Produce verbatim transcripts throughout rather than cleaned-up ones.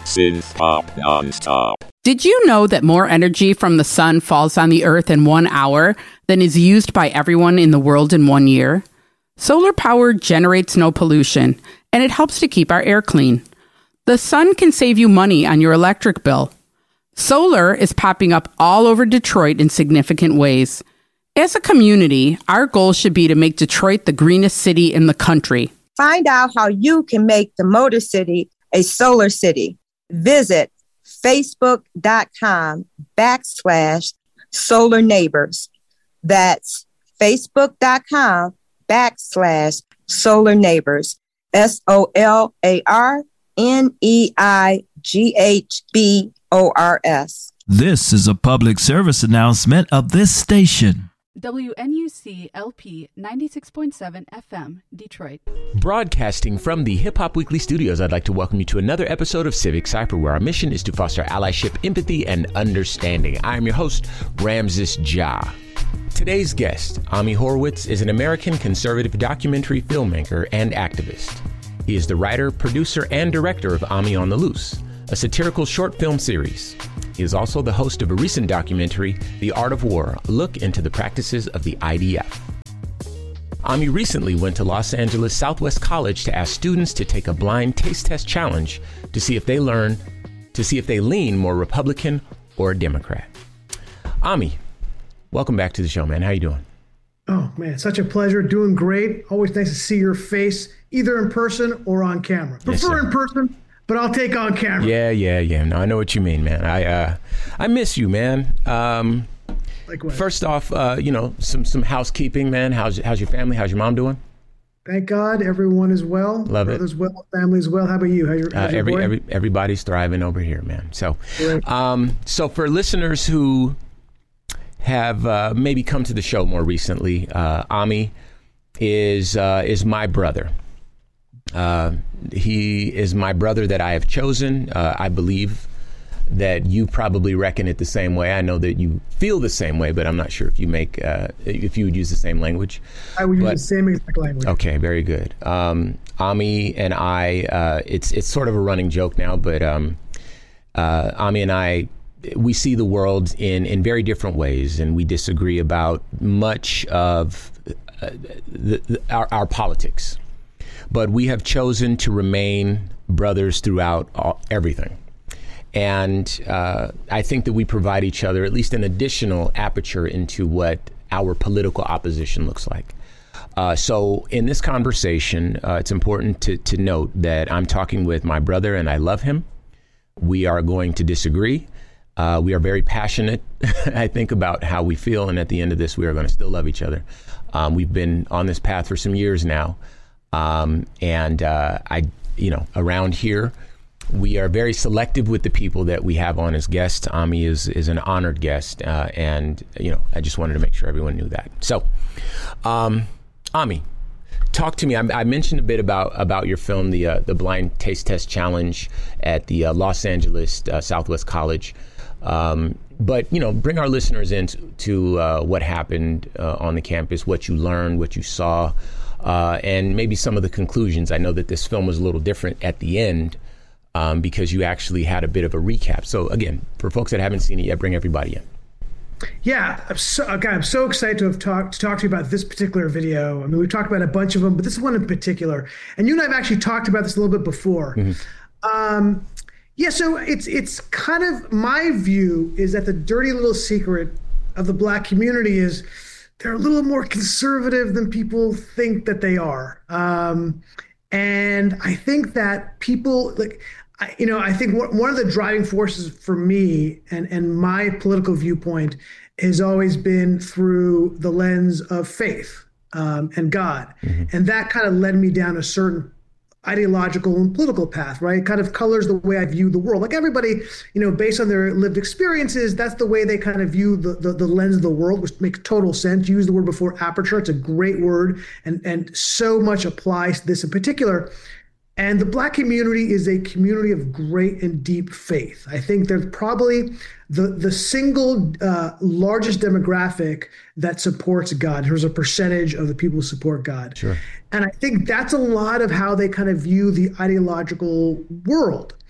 Synth Pop Nonstop. Did you know that more energy from the sun falls on the earth in one hour than is used by everyone in the world in one year? Solar power generates no pollution, and it helps to keep our air clean. The sun can save you money on your electric bill. Solar is popping up all over Detroit in significant ways. As a community, our goal should be to make Detroit the greenest city in the country. Find out how you can make the Motor City a solar city. Visit facebook.com backslash solar neighbors. That's facebook.com backslash solar neighbors. S O L A R N E I G H B O R S. This is a public service announcement of this station. W N U C L P ninety-six point seven F M, Detroit. Broadcasting from the Hip Hop Weekly studios, I'd like to welcome you to another episode of Civic Cypher, where our mission is to foster allyship, empathy, and understanding. I am your host, Ramses Ja. Today's guest, Ami Horowitz, is an American conservative documentary filmmaker and activist. He is the writer, producer, and director of Ami on the Loose, a satirical short film series. He is also the host of a recent documentary, The Art of War, a look into the practices of the I D F. Ami recently went to Los Angeles Southwest College to ask students to take a blind taste test challenge to see if they learn, to see if they lean more Republican or Democrat. Ami, welcome back to the show, man. How you doing? Oh, man, such a pleasure. Doing great. Always nice to see your face, either in person or on camera. Prefer Yes, in person, but I'll take on camera. Yeah, yeah, yeah. No, I know what you mean, man. I uh, I miss you, man. Um, Likewise. First off, uh, you know, some some housekeeping, man. How's how's your family? How's your mom doing? Thank God, everyone is well. Love it. Brothers well, families well. How about you? How's your, how's Uh, your every, boy? every everybody's thriving over here, man. So, Great. um, so for listeners who have uh, maybe come to the show more recently, uh, Ami is uh, is my brother. Uh, he is my brother that I have chosen. Uh, I believe that you probably reckon it the same way. I know that you feel the same way, but I'm not sure if you make uh, if you would use the same language. I would use but, the same exact language. Okay, very good. Um, Ami and I, uh, it's it's sort of a running joke now, but um, uh, Ami and I, we see the world in, in very different ways, and we disagree about much of uh, the, the, our, our politics. But we have chosen to remain brothers throughout all, everything. And uh, I think that we provide each other at least an additional aperture into what our political opposition looks like. Uh, so in this conversation, uh, it's important to, to note that I'm talking with my brother and I love him. We are going to disagree. Uh, we are very passionate, I think, about how we feel. And at the end of this, we are going to still love each other. Um, we've been on this path for some years now. Um, and uh, I, you know, around here, we are very selective with the people that we have on as guests. Ami is is an honored guest, uh, and you know, I just wanted to make sure everyone knew that. So, um, Ami, talk to me. I, I mentioned a bit about about your film, the uh, the Blind Taste Test Challenge at the uh, Los Angeles uh, Southwest College. Um, but you know, bring our listeners into to, uh, what happened uh, on the campus, what you learned, what you saw. Uh, and maybe some of the conclusions. I know that this film was a little different at the end um, because you actually had a bit of a recap. So again, for folks that haven't seen it yet, bring everybody in. Yeah, I'm so, okay, I'm so excited to have talked to talk to you about this particular video. I mean, we've talked about a bunch of them, but this is one in particular. And you and I have actually talked about this a little bit before. Mm-hmm. Um, yeah, so it's it's kind of my view is that the dirty little secret of the Black community is they're a little more conservative than people think that they are. Um, and I think that people like, I, you know, I think one of the driving forces for me and, and my political viewpoint has always been through the lens of faith um, and God. Mm-hmm. And that kind of led me down a certain ideological and political path, right? It kind of colors the way I view the world. Like everybody, you know, based on their lived experiences, that's the way they kind of view the, the, the lens of the world, which makes total sense. You use the word before, aperture. It's a great word. And, and so much applies to this in particular. And the Black community is a community of great and deep faith. I think they're probably the, the single uh, largest demographic that supports God. There's a percentage of the people who support God. Sure. And I think that's a lot of how they kind of view the ideological world.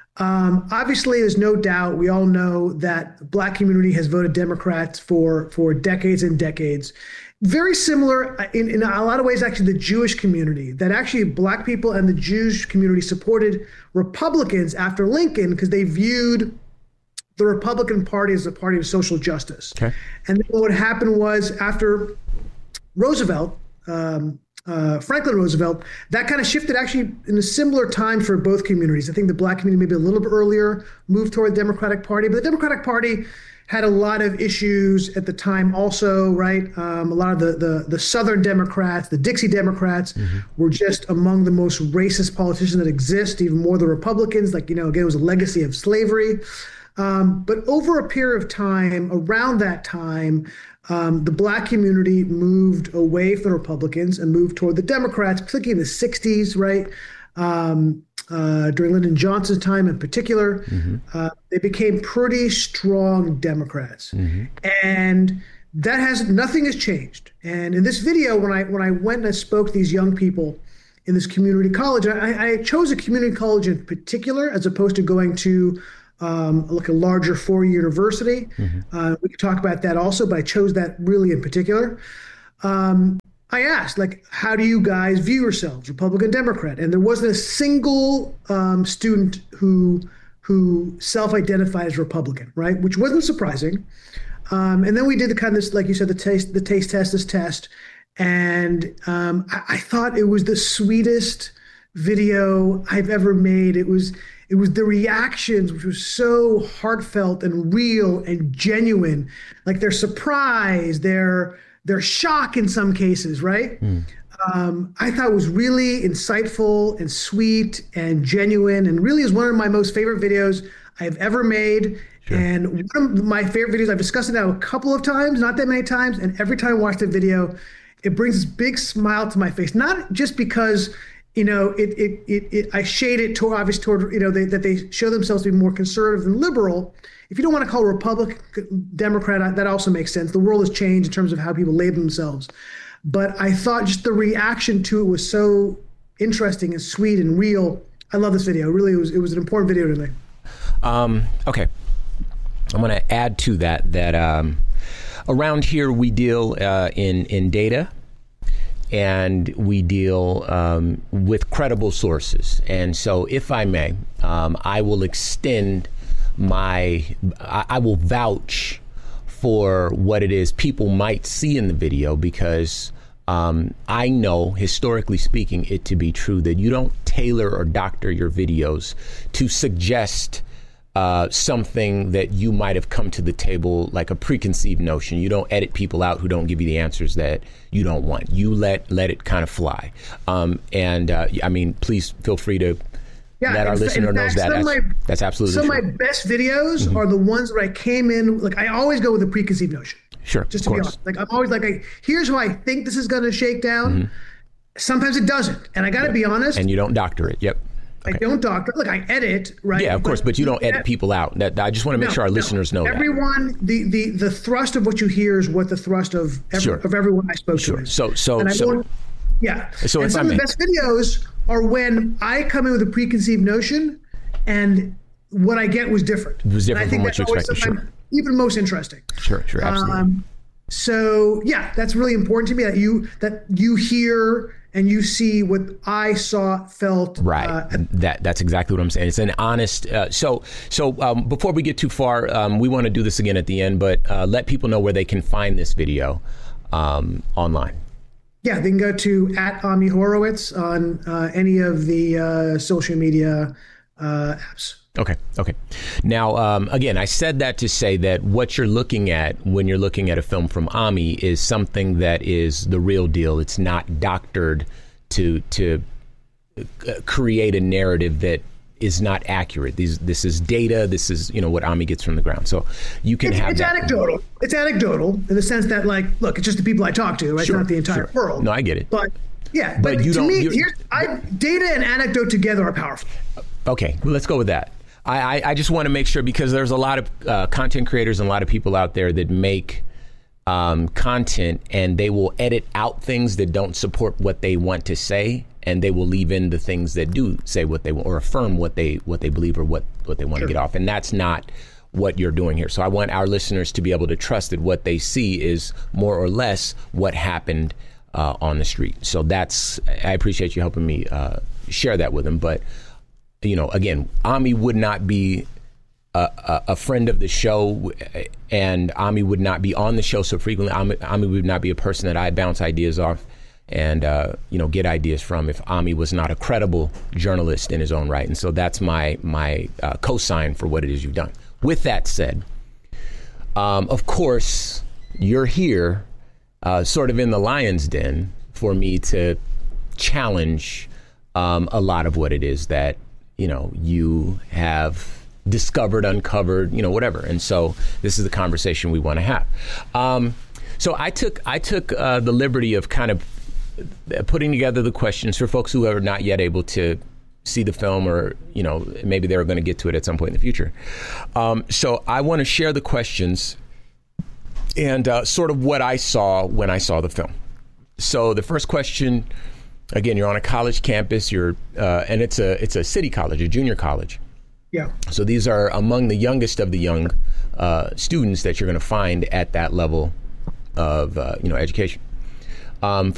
Um, obviously, there's no doubt. We all know that the Black community has voted Democrats for for decades and decades. Very similar in, in a lot of ways, actually, the Jewish community, that actually Black people and the Jewish community supported Republicans after Lincoln because they viewed the Republican Party as a party of social justice. Okay. And then what happened was after Roosevelt, um, uh, Franklin Roosevelt, that kind of shifted actually in a similar time for both communities. I think the Black community maybe a little bit earlier moved toward the Democratic Party, but the Democratic Party had a lot of issues at the time also, right? Um, a lot of the, the the Southern Democrats, the Dixie Democrats mm-hmm. were just among the most racist politicians that exist, even more the Republicans. Like, you know, again, it was a legacy of slavery. Um, but over a period of time, around that time, um, the Black community moved away from the Republicans and moved toward the Democrats, particularly in the sixties, right? Um, Uh, during Lyndon Johnson's time in particular, mm-hmm. uh, they became pretty strong Democrats. Mm-hmm. And that has, nothing has changed. And in this video, when I when I went and I spoke to these young people in this community college, I, I chose a community college in particular, as opposed to going to um, like a larger four-year university. Mm-hmm. Uh, we could talk about that also, but I chose that really in particular. Um, I asked, like, how do you guys view yourselves, Republican, Democrat? And there wasn't a single um, student who who self-identified as Republican, right? Which wasn't surprising. Um, and then we did the kind of this, like you said, the taste, the taste test, this test, and um, I, I thought it was the sweetest video I've ever made. It was it was the reactions, which was so heartfelt and real and genuine, like their surprise, their Their shock in some cases, right? Mm. Um, I thought it was really insightful and sweet and genuine, and really is one of my most favorite videos I've ever made. Sure. And one of my favorite videos, I've discussed it now a couple of times, not that many times, and every time I watch the video, it brings this big smile to my face. Not just because, you know, it it it, it I shade it toward, obviously toward, you know, they, that they show themselves to be more conservative than liberal. If you don't want to call Republican, Democrat, that also makes sense. The world has changed in terms of how people label themselves. But I thought just the reaction to it was so interesting and sweet and real. I love this video. Really, it was, it was an important video to me. Um, okay. I'm going to add to that, that um, around here we deal uh, in, in data, and we deal um, with credible sources. And so if I may, um, I will extend my, I, I will vouch for what it is people might see in the video, because um, I know, historically speaking, it to be true that you don't tailor or doctor your videos to suggest uh, something that you might have come to the table like a preconceived notion. You don't edit people out who don't give you the answers that you don't want. You let let it kind of fly. Um, and uh, I mean, please feel free to Yeah, that our in, listener in fact, knows that. That's, my, that's absolutely Some true. of my best videos mm-hmm. are the ones where I came in, like I always go with a preconceived notion. Sure, Just to be honest. Like I'm always like, I, here's how I think this is going to shake down. Mm-hmm. Sometimes it doesn't. And I got to yep. be honest. And you don't doctor it. Yep. Okay. I don't doctor. Look, I edit, right? Yeah, of course, but, but you don't edit people out. That I just want to make no, sure our no. listeners know everyone, that. The, the, the thrust of what you hear is what the thrust of every, sure. of everyone I spoke sure. to is. So, so, and I so. Yeah. So and some of the best videos are when I come in with a preconceived notion and what I get was different. It was different and I think from what you that's expected. Sure. Even most interesting. Sure, sure, absolutely. Um, so yeah, that's really important to me that you that you hear and you see what I saw, felt. Right. Uh, that that's exactly what I'm saying. It's an honest. Uh, so so um, before we get too far, um, we want to do this again at the end, but uh, let people know where they can find this video um, online. Yeah, they can go to at Ami Horowitz on uh, any of the uh, social media uh, apps. Okay. Okay. Now, um, again, I said that to say that what you're looking at when you're looking at a film from Ami is something that is the real deal. It's not doctored to to create a narrative that is not accurate. These, this is data. This is, you know, what Ami gets from the ground. So you can it's, have it's that. anecdotal. It's anecdotal in the sense that, like, look, it's just the people I talk to. Right? Sure, it's not the entire sure. world. No, I get it. But yeah, but, but you to don't, me, you, here's, I, data and anecdote together are powerful. Okay, well, let's go with that. I, I, I just want to make sure, because there's a lot of uh, content creators and a lot of people out there that make um, content, and they will edit out things that don't support what they want to say. and they will leave in the things that do say what they want or affirm what they what they believe or what, what they want to Sure. get off. And that's not what you're doing here. So I want our listeners to be able to trust that what they see is more or less what happened uh, on the street. So that's, I appreciate you helping me uh, share that with them. But, you know, again, Ami would not be a, a, a friend of the show, and Ami would not be on the show so frequently. Ami, Ami would not be a person that I bounce ideas off and, uh, you know, get ideas from if Ami was not a credible journalist in his own right. And so that's my, my uh, cosign for what it is you've done. With that said, um, of course, you're here uh, sort of in the lion's den for me to challenge um, a lot of what it is that, you know, you have discovered, uncovered, you know, whatever. And so this is the conversation we want to have. Um, so I took I took uh, the liberty of kind of putting together the questions for folks who are not yet able to see the film, or, you know, maybe they're going to get to it at some point in the future. Um, so I want to share the questions and uh, sort of what I saw when I saw the film. So the first question, again, you're on a college campus, you're uh, and it's a it's a city college, a junior college. Yeah. So these are among the youngest of the young uh, students that you're going to find at that level of uh, you know education. Um,